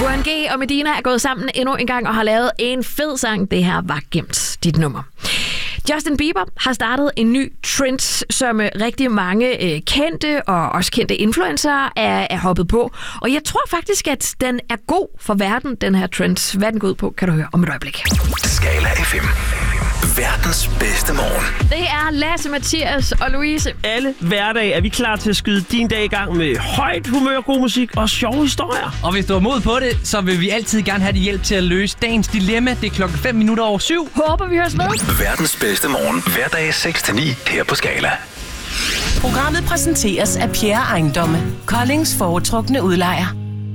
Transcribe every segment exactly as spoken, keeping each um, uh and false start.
Burhan G og Medina er gået sammen endnu en gang og har lavet en fed sang. Det her var gemt dit nummer. Justin Bieber har startet en ny trend, som rigtig mange øh, kendte og også kendte influencer er, er hoppet på. Og jeg tror faktisk, at den er god for verden, den her trend. Hvad den går ud på, kan du høre om et øjeblik. Skala F M. Verdens bedste morgen. Det er Lasse, Mathias og Louise. Alle hverdag er vi klar til at skyde din dag i gang med højt humør, god musik og sjove historier. Og hvis du har mod på det, så vil vi altid gerne have dit hjælp til at løse dagens dilemma. Det er klokken fem minutter over syv. Håber vi høres med. Verdens bedste morgen. Hverdag seks til ni her på Skala. Programmet præsenteres af Pierre Ejendomme, Koldings foretrukne udlejer.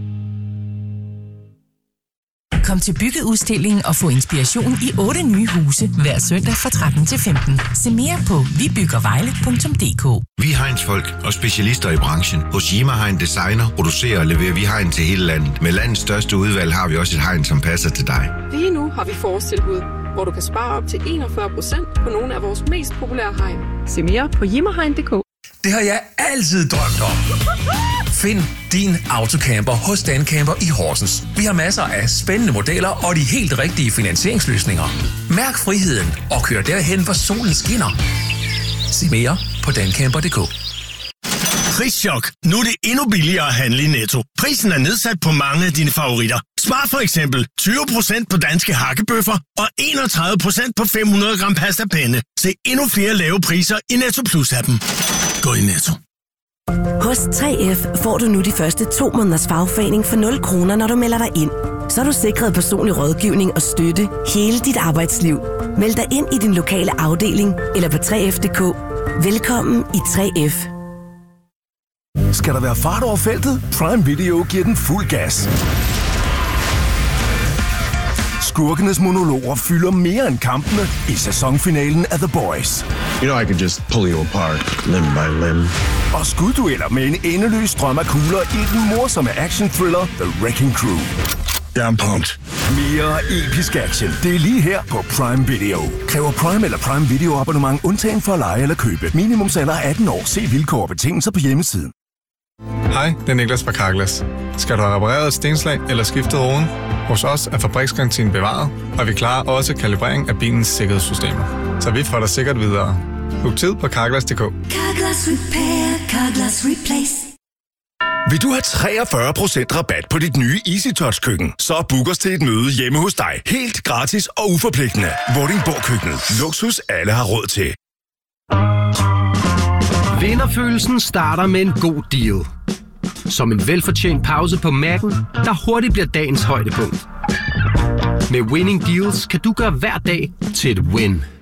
Kom til Byggeudstillingen og få inspiration i otte nye huse hver søndag fra tretten til femten. Se mere på vi bygger vejle punktum d k. Vi er Hegnsfolk og specialister i branchen. Hos Jima Hegn Designer producerer og leverer vi hegn til hele landet. Med landets største udvalg har vi også et hegn, som passer til dig. Lige nu har vi forårstilbud, hvor du kan spare op til enogfyrre procent på nogle af vores mest populære hegn. Se mere på jimahegn punktum d k. Det har jeg altid drømt om. Find din autocamper hos Dancamper i Horsens. Vi har masser af spændende modeller og de helt rigtige finansieringsløsninger. Mærk friheden og kør derhen, hvor solen skinner. Se mere på dancamper punktum d k. Prischok. Nu er det endnu billigere at handle i Netto. Prisen er nedsat på mange af dine favoritter. Spar for eksempel tyve procent på danske hakkebøffer og enogtredive procent på fem hundrede gram pasta penne. Se endnu flere lave priser i Netto Plus-appen. Gå i Netto. Hos tre F får du nu de første to måneders fagforening for nul kroner, når du melder dig ind. Så er du sikret personlig rådgivning og støtte hele dit arbejdsliv. Meld dig ind i din lokale afdeling eller på tre f punktum d k. Velkommen i tre F. Skal der være fart over feltet? Prime Video giver den fuld gas. Skurkenes monologer fylder mere end kampene i sæsonfinalen af The Boys. You know I could just pull you apart, limb by limb. Og skuddueller med en endeløs strøm af kugler i den morsomme action-thriller The Wrecking Crew. I'm pumped. Mere episk action. Det er lige her på Prime Video. Kræver Prime eller Prime Video abonnement undtagen for at lege eller købe. Minimumsalder atten år. Se vilkår og betingelser på hjemmesiden. Hej, det er Niklas fra Carglass. Skal du have repareret et stenslag eller skiftet roden? Hos os er fabriksgarantien bevaret, og vi klarer også kalibrering af bilens sikkerhedssystemer. Så vi får dig sikkert videre. Book tid på carglass punktum d k. Carglass Repair, Carglass Replace. Vil du have treogfyrre procent rabat på dit nye EasyTouch-køkken, så book os til et møde hjemme hos dig. Helt gratis og uforpligtende. Vordingborg Køkkenet. Luksus alle har råd til. Vinderfølelsen starter med en god deal. Som en velfortjent pause på Mac'en, der hurtigt bliver dagens højdepunkt. Med Winning Deals kan du gøre hver dag til et win.